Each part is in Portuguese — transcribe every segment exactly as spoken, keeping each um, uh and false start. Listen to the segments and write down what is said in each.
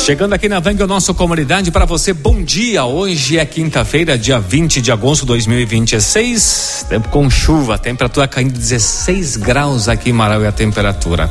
Chegando aqui na Vang, o nosso comunidade, para você, bom dia. Hoje é quinta-feira, dia vinte de agosto de dois mil e vinte e seis. Tempo com chuva, temperatura caindo dezesseis graus aqui em Marau, a temperatura.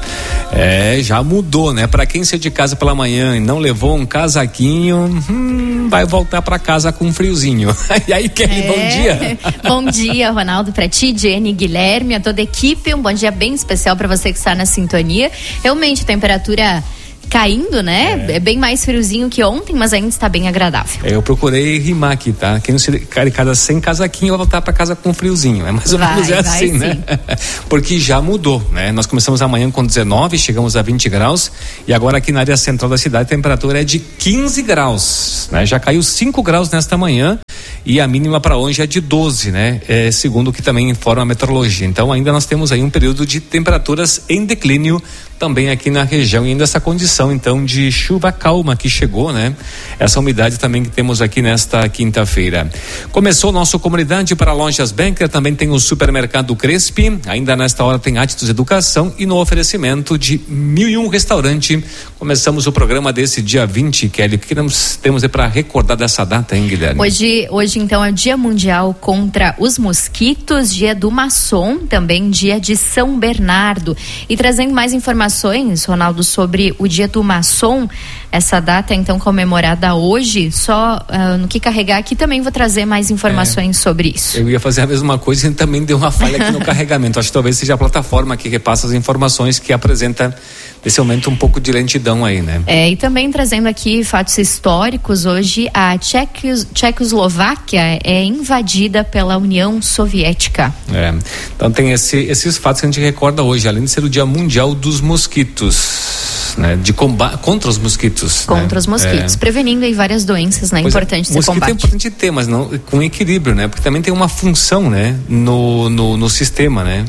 É, já mudou, né? Para quem saiu de casa pela manhã e não levou um casaquinho, hum, vai voltar para casa com um friozinho. E aí, Kelly, é. bom dia. Bom dia, Ronaldo, para ti, Jenny, Guilherme, a toda a equipe. Um bom dia bem especial para você que está na sintonia. Realmente, a temperatura caindo, né? É. é bem mais friozinho que ontem, mas ainda está bem agradável. É, eu procurei rimar aqui, tá? Quem não se casa sem casaquinho vai voltar para casa com friozinho. É mais ou vai, menos é assim, sim. né? Porque já mudou, né? Nós começamos amanhã com dezenove, chegamos a vinte graus e agora aqui na área central da cidade a temperatura é de quinze graus, né? Já caiu cinco graus nesta manhã e a mínima para hoje é de doze, né? É, segundo o que também informa a meteorologia. Então ainda nós temos aí um período de temperaturas em declínio também aqui na região e ainda essa condição então de chuva calma que chegou, né? Essa umidade também que temos aqui nesta quinta-feira. Começou o nosso comunidade para Lojas Becker, também tem o supermercado Crespi, ainda nesta hora tem Atitudes Educação e no oferecimento de Mil e Um Restaurante. Começamos o programa desse dia vinte, Kelly. O que nós temos para recordar dessa data, hein, Guilherme? Hoje, hoje então é o Dia Mundial contra os Mosquitos, dia do maçom, também dia de São Bernardo. E trazendo mais informações, Ronaldo, sobre o dia do maçom, essa data é então comemorada hoje, só uh, no que carregar aqui também vou trazer mais informações é, sobre isso. Eu ia fazer a mesma coisa e também deu uma falha aqui no carregamento, acho que talvez seja a plataforma que repassa as informações que apresenta nesse momento um pouco de lentidão aí, né? É, e também trazendo aqui fatos históricos, hoje a Tchecos, Tchecoslováquia é invadida pela União Soviética. É, então tem esse, esses fatos que a gente recorda hoje, além de ser o Dia Mundial dos Mosquitos, né? De combate contra os mosquitos. Contra né? os mosquitos, é. prevenindo aí várias doenças, né? Pois importante é, ser combate. É importante ter, mas não com equilíbrio, né? Porque também tem uma função, né? No, no, no sistema, né?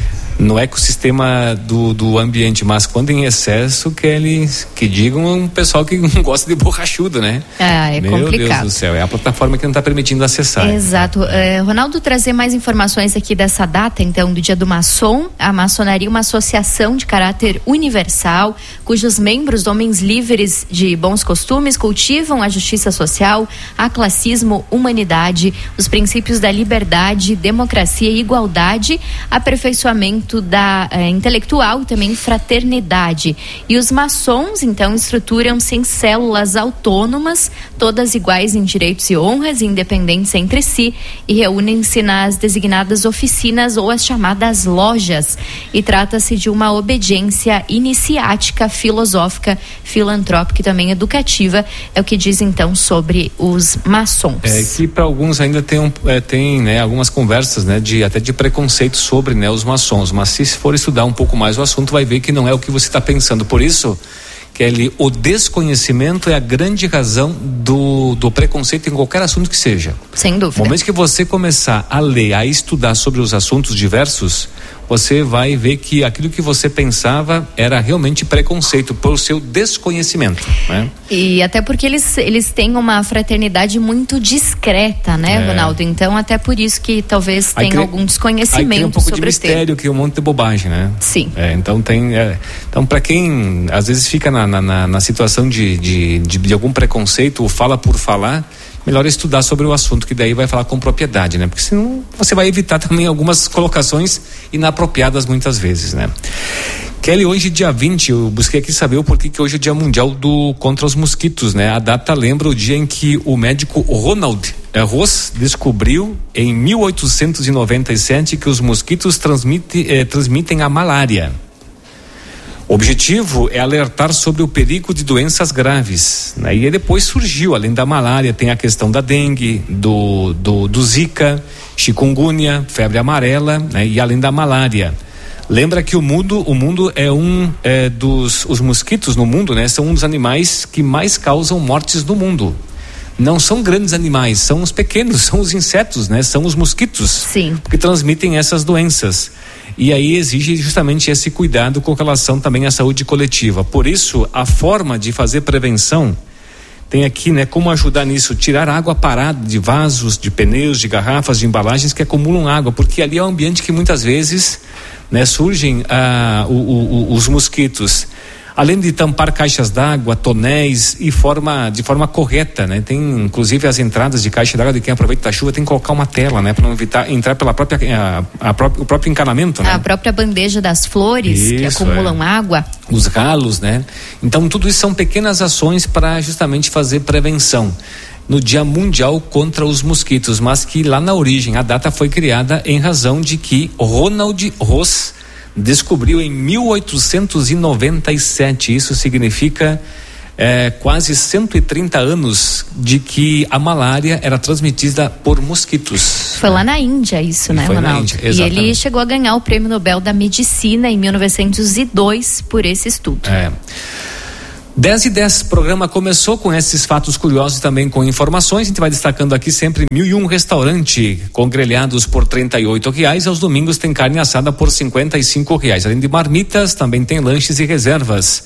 No ecossistema do, do ambiente, mas quando em excesso, que eles que digam um pessoal que não gosta de borrachudo, né? Ah, é Meu complicado. Deus do céu, é a plataforma que não está permitindo acessar. Exato. É, Ronaldo, trazer mais informações aqui dessa data, então, do dia do maçom. A maçonaria é uma associação de caráter universal, cujos membros, homens livres de bons costumes, cultivam a justiça social, a classismo, humanidade, os princípios da liberdade, democracia e igualdade, aperfeiçoamento da eh, intelectual e também fraternidade. E os maçons, então, estruturam-se em células autônomas, todas iguais em direitos e honras, independentes entre si, e reúnem-se nas designadas oficinas ou as chamadas lojas. E trata-se de uma obediência iniciática, filosófica, filantrópica e também educativa, é o que diz então sobre os maçons. É que para alguns ainda tem, um, é, tem né, algumas conversas, né, de, até de preconceito sobre, né, os maçons, mas se for estudar um pouco mais o assunto, vai ver que não é o que você está pensando. Por isso, Kelly, o desconhecimento é a grande razão do, do preconceito em qualquer assunto que seja. Sem dúvida. No momento que você começar a ler, a estudar sobre os assuntos diversos, você vai ver que aquilo que você pensava era realmente preconceito por seu desconhecimento, né? E até porque eles, eles têm uma fraternidade muito discreta, né, é. Ronaldo? Então, até por isso que talvez tenha cria, algum desconhecimento sobre o tema. Aí cria um pouco de mistério, cria um monte de bobagem, né? Sim. É, então tem, é, então para quem às vezes fica na, na, na situação de, de, de, de algum preconceito ou fala por falar, melhor estudar sobre o assunto, que daí vai falar com propriedade, né? Porque senão você vai evitar também algumas colocações inapropriadas muitas vezes, né? Kelly, hoje dia vinte, eu busquei aqui saber o porquê que hoje é o Dia Mundial do contra os Mosquitos, né? A data lembra o dia em que o médico Ronald Ross descobriu em mil oitocentos e noventa e sete que os mosquitos transmite, eh, transmitem a malária. O objetivo é alertar sobre o perigo de doenças graves, né? E depois surgiu, além da malária, tem a questão da dengue, do, do, do zika, chikungunya, febre amarela, né? E além da malária. Lembra que o mundo, o mundo é um é, dos, os mosquitos no mundo, né? São um dos animais que mais causam mortes no mundo. Não são grandes animais, são os pequenos, são os insetos, né? São os mosquitos. Sim. Que transmitem essas doenças. E aí exige justamente esse cuidado com relação também à saúde coletiva. Por isso, a forma de fazer prevenção tem aqui, né, como ajudar nisso, tirar água parada de vasos, de pneus, de garrafas, de embalagens que acumulam água, porque ali é um ambiente que muitas vezes, né, surgem ah, o, o, os mosquitos. Além de tampar caixas d'água, tonéis e forma, de forma correta, né? Tem inclusive as entradas de caixa d'água de quem aproveita da chuva tem que colocar uma tela, né? Para não evitar entrar pela própria, a, a própria o próprio encanamento, né? A própria bandeja das flores isso, que acumulam é. água. Os ralos, né? Então tudo isso são pequenas ações para justamente fazer prevenção no Dia Mundial contra os Mosquitos, mas que lá na origem a data foi criada em razão de que Ronald Ross descobriu em mil oitocentos e noventa e sete, isso significa é, quase cento e trinta anos de que a malária era transmitida por mosquitos. Foi lá na Índia isso, né, foi Ronaldo? Na Índia, e ele chegou a ganhar o Prêmio Nobel da Medicina em mil novecentos e dois por esse estudo. É. dez e dez, programa começou com esses fatos curiosos e também com informações. A gente vai destacando aqui sempre mil e um restaurante com grelhados por trinta e oito reais. Aos domingos tem carne assada por cinquenta e cinco reais. Além de marmitas, também tem lanches e reservas.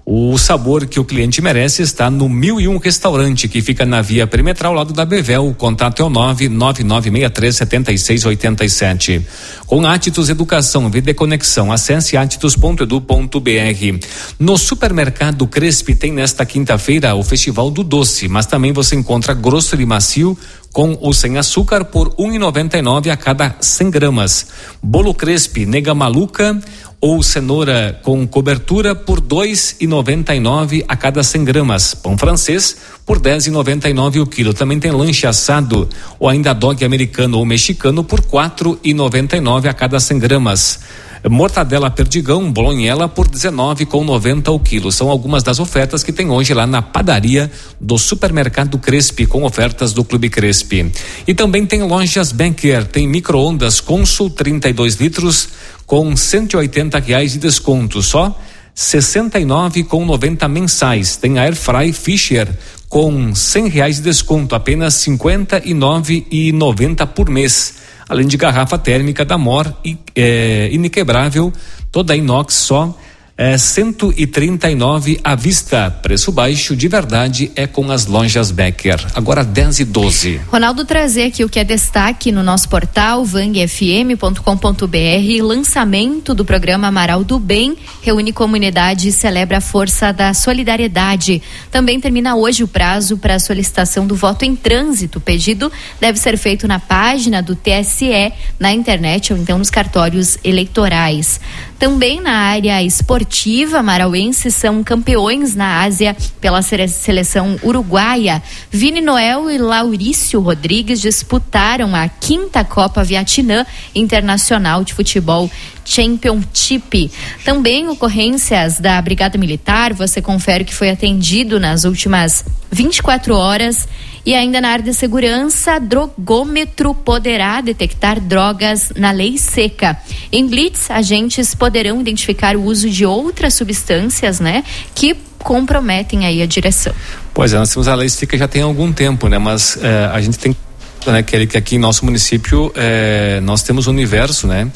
O sabor que o cliente merece está no mil e um restaurante, que fica na Via Perimetral, ao lado da Bevel. O contato é o nove nove nove seis três sete seis oito sete. Com Atitus Educação, vida e conexão, acesse atitus ponto edu ponto br. No supermercado Crespi tem nesta quinta-feira o Festival do Doce, mas também você encontra grosso e macio com ou sem açúcar por um real e noventa e nove centavos a cada cem gramas. Bolo Crespi, nega maluca ou cenoura com cobertura por dois reais e noventa e nove centavos a cada cem gramas. Pão francês por dez reais e noventa e nove centavos o quilo. Também tem lanche assado ou ainda dog americano ou mexicano por quatro reais e noventa e nove centavos a cada cem gramas. Mortadela Perdigão, bolonhela por dezenove reais e noventa centavos o quilo. São algumas das ofertas que tem hoje lá na padaria do Supermercado Crespi, com ofertas do Clube Crespi. E também tem lojas Becker, tem micro-ondas Consul trinta e dois litros com cento e oitenta reais de desconto, só sessenta e nove reais e noventa centavos mensais. Tem a Airfry Fisher com cem reais de desconto, apenas cinquenta e nove reais e noventa centavos por mês. Além de garrafa térmica da Mor e é, Inquebrável, toda inox só é, cento e trinta e nove reais à vista. Preço baixo de verdade é com as lojas Becker. Agora dez e doze. Ronaldo, trazer aqui o que é destaque no nosso portal vang f m ponto com ponto b r. Lançamento do programa Amaral do Bem reúne comunidade e celebra a força da solidariedade. Também termina hoje o prazo para a solicitação do voto em trânsito. O pedido deve ser feito na página do T S E, na internet ou então nos cartórios eleitorais. Também na área esportiva, marauenses são campeões na Ásia pela seleção uruguaia. Vini Noel e Laurício Rodrigues disputaram a quinta Copa Vietnã Internacional de Futebol Championship. Também ocorrências da Brigada Militar, você confere que foi atendido nas últimas vinte e quatro horas. E ainda na área de segurança, drogômetro poderá detectar drogas na lei seca. Em blitz, agentes poderão identificar o uso de outras substâncias, né, que comprometem aí a direção. Pois é, nós temos a lei seca já tem algum tempo, né, mas é, a gente tem, né, que aqui em nosso município é, nós temos um universo, né,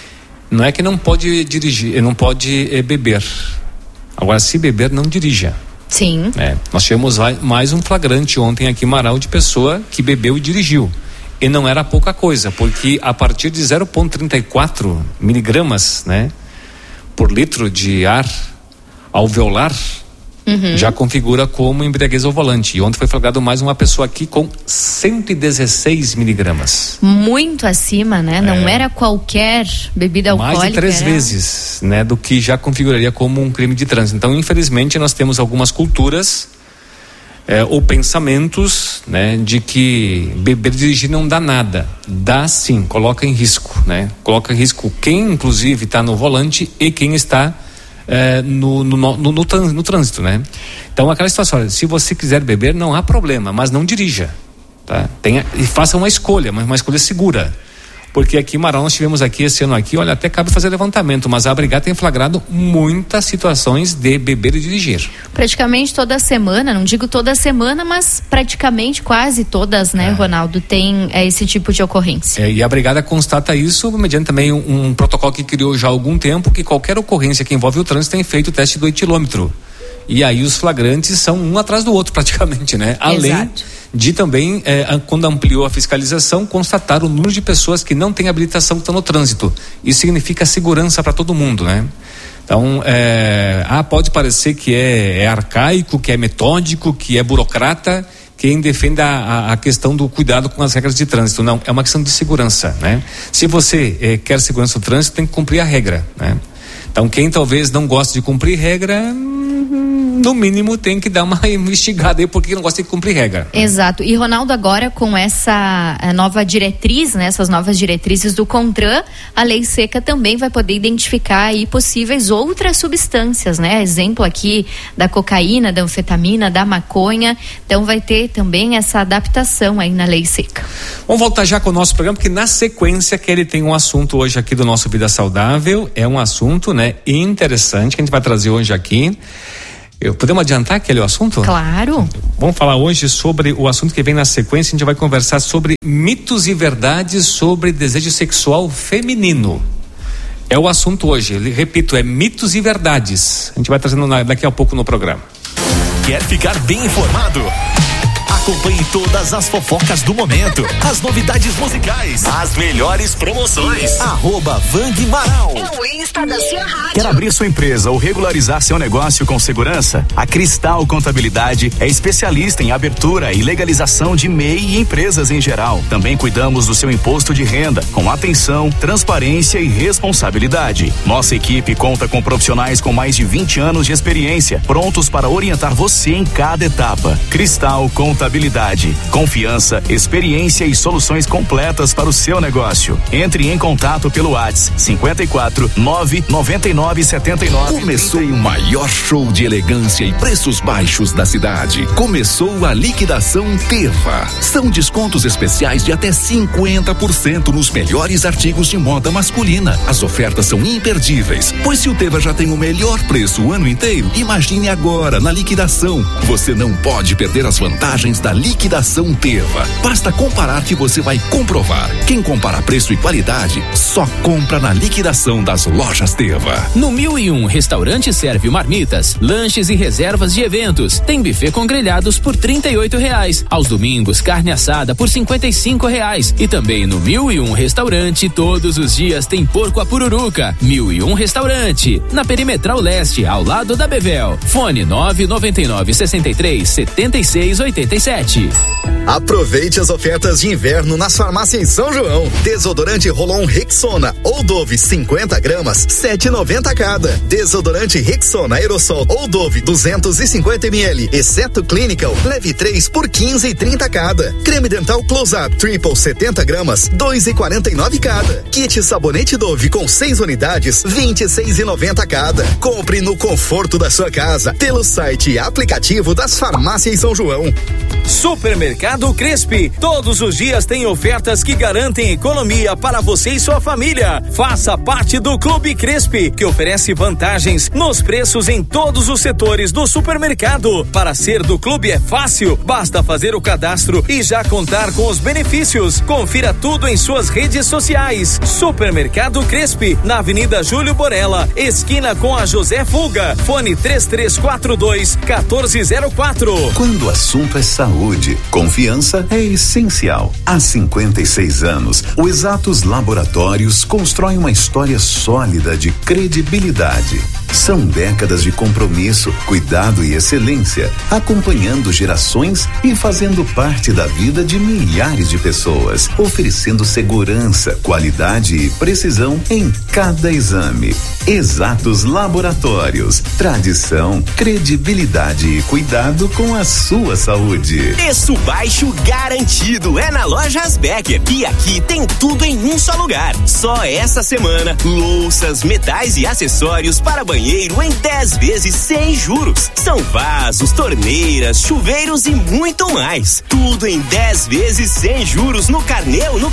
não é que não pode dirigir, não pode é, beber. Agora, se beber, não dirija. Sim. É, nós tivemos mais um flagrante ontem aqui em Marau de pessoa que bebeu e dirigiu. E não era pouca coisa, porque a partir de zero vírgula trinta e quatro miligramas, né, por litro de ar alveolar, uhum, já configura como embriaguez ao volante. E ontem foi flagrado mais uma pessoa aqui com cento e dezesseis miligramas. Muito acima, né? Não é. Era qualquer bebida alcoólica. Mais de três era... vezes, né? Do que já configuraria como um crime de trânsito. Então, infelizmente, nós temos algumas culturas é, ou pensamentos, né? De que beber e dirigir não dá nada. Dá sim, coloca em risco, né? Coloca em risco quem, inclusive, está no volante e quem está É, no, no, no, no, no trânsito, né? Então, aquela situação, olha, se você quiser beber, não há problema, mas não dirija, tá? Tenha, e faça uma escolha, mas uma escolha segura, porque aqui em Marau nós tivemos aqui esse ano aqui, olha, até cabe fazer levantamento, mas a Brigada tem flagrado muitas situações de beber e dirigir. Praticamente toda semana, não digo toda semana, mas praticamente quase todas, né, é. Ronaldo, tem é, esse tipo de ocorrência. É, e a Brigada constata isso mediante também um, um protocolo que criou já há algum tempo, que qualquer ocorrência que envolve o trânsito tem feito o teste do etilômetro. E aí os flagrantes são um atrás do outro praticamente, né? Além Exato. de também, eh, quando ampliou a fiscalização, constatar o número de pessoas que não têm habilitação que estão no trânsito. Isso significa segurança para todo mundo, né? Então, é, ah, pode parecer que é, é arcaico, que é metódico, que é burocrata, quem defende a, a questão do cuidado com as regras de trânsito. Não, é uma questão de segurança, né? Se você eh, quer segurança do trânsito, tem que cumprir a regra, né? Então, quem talvez não goste de cumprir regra, no mínimo tem que dar uma investigada aí, porque não gosta de cumprir regra. Exato. E Ronaldo, agora com essa nova diretriz, né, essas novas diretrizes do CONTRAN, a lei seca também vai poder identificar aí possíveis outras substâncias, né? Exemplo aqui da cocaína, da anfetamina, da maconha. Então vai ter também essa adaptação aí na lei seca. Vamos voltar já com o nosso programa, porque na sequência que ele tem um assunto hoje aqui do nosso Vida Saudável, é um assunto, né, interessante que a gente vai trazer hoje aqui. Eu, podemos adiantar aquele assunto? Claro. Vamos falar hoje sobre o assunto que vem na sequência. A gente vai conversar sobre mitos e verdades sobre desejo sexual feminino. É o assunto hoje. Eu repito, é mitos e verdades. A gente vai trazendo na, daqui a pouco no programa. Quer ficar bem informado? Acompanhe todas as fofocas do momento, as novidades musicais, as melhores promoções. Arroba Vang Maral. É o Insta da sua rádio. Quer abrir sua empresa ou regularizar seu negócio com segurança? A Cristal Contabilidade é especialista em abertura e legalização de M E I e empresas em geral. Também cuidamos do seu imposto de renda, com atenção, transparência e responsabilidade. Nossa equipe conta com profissionais com mais de vinte anos de experiência, prontos para orientar você em cada etapa. Cristal Contabilidade. Confiança, experiência e soluções completas para o seu negócio. Entre em contato pelo WhatsApp cinquenta e quatro, nove noventa e nove, setenta e nove. Começou o maior show de elegância e preços baixos da cidade. Começou a liquidação Teva. São descontos especiais de até cinquenta por cento nos melhores artigos de moda masculina. As ofertas são imperdíveis, pois se o Teva já tem o melhor preço o ano inteiro, imagine agora na liquidação. Você não pode perder as vantagens da liquidação Teva. Basta comparar que você vai comprovar. Quem compara preço e qualidade só compra na liquidação das lojas Teva. No mil e um Restaurante serve marmitas, lanches e reservas de eventos. Tem buffet com grelhados por trinta e oito reais. Aos domingos, carne assada por cinquenta e cinco reais. E também no mil e um Restaurante, todos os dias tem porco à pururuca. mil e um Restaurante, na Perimetral Leste, ao lado da Bevel. Fone nove nove nove, sessenta e três, setenta e seis, oitenta e sete. Aproveite as ofertas de inverno nas farmácias em São João. Desodorante Rolon Rexona ou Dove cinquenta gramas, sete e noventa cada. Desodorante Rexona Aerosol ou Dove duzentos e cinquenta mililitros, exceto Clinical, leve três por quinze e trinta cada. Creme dental Close Up Triple setenta gramas, dois e quarenta e nove cada. Kit sabonete Dove com seis unidades, vinte e seis e noventa cada. Compre no conforto da sua casa pelo site e aplicativo das farmácias São João. Supermercado Crespi, todos os dias tem ofertas que garantem economia para você e sua família. Faça parte do Clube Crespi, que oferece vantagens nos preços em todos os setores do supermercado. Para ser do clube é fácil, basta fazer o cadastro e já contar com os benefícios. Confira tudo em suas redes sociais. Supermercado Crespi, na Avenida Júlio Borella, esquina com a José Fuga. Fone três três quatro dois, um quatro zero quatro. Quando o assunto é saúde, confiança é essencial. Há cinquenta e seis anos, o Exatos Laboratórios constrói uma história sólida de credibilidade. São décadas de compromisso, cuidado e excelência, acompanhando gerações e fazendo parte da vida de milhares de pessoas, oferecendo segurança, qualidade e precisão em cada exame. Exatos Laboratórios, tradição, credibilidade e cuidado com a sua saúde. Preço baixo garantido é na Lojas Becker, e aqui tem tudo em um só lugar. Só essa semana, louças, metais e acessórios para banheiro em dez vezes sem juros. São vasos, torneiras, chuveiros e muito mais. Tudo em dez vezes sem juros no Carnê ou no